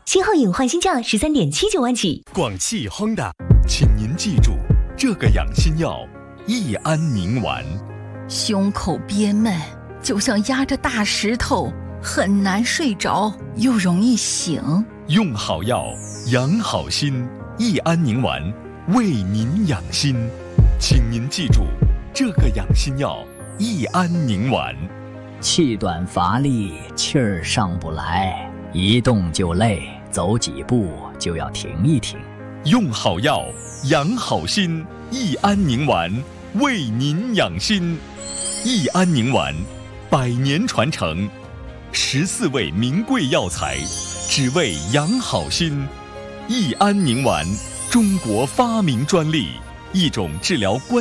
7号隐换新价13.79万起。 广汽亨达，请您记住这个养心药：益安宁丸。 胸口憋闷，就像压着大石头，很难睡着，又容易醒。 用好药，养好心。益安宁丸，为您养心。请您记住这个养心药：益安宁丸。 气短乏力，气儿上不来，一动就累，走几步就要停一停。 用好药，养好心。益安宁丸，为您养心。益安宁丸，100年传承，14味名贵药材，只为养好心。益安宁丸，中国发明专利，一种治疗关